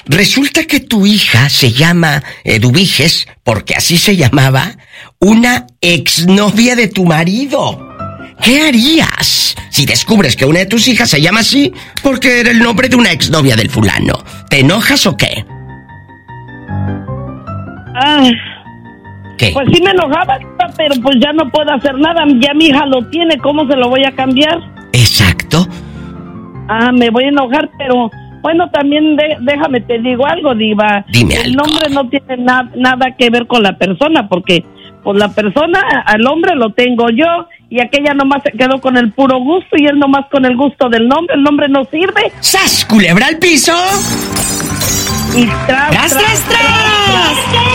Resulta que tu hija se llama Eduviges, porque así se llamaba, una exnovia de tu marido. ¿Qué harías si descubres que una de tus hijas se llama así porque era el nombre de una exnovia del fulano? ¿Te enojas o qué? ¿Qué? Pues sí me enojaba, pero pues ya no puedo hacer nada. Ya mi hija lo tiene, ¿cómo se lo voy a cambiar? Exacto. Me voy a enojar, pero bueno, también déjame te digo algo, Diva. Dime el algo. nombre no tiene nada que ver con la persona, porque pues la persona, al hombre lo tengo yo, y aquella nomás se quedó con el puro gusto, y él nomás con el gusto del nombre. El nombre no sirve. ¡Sas, culebra al piso! Y tras, ¡Tras!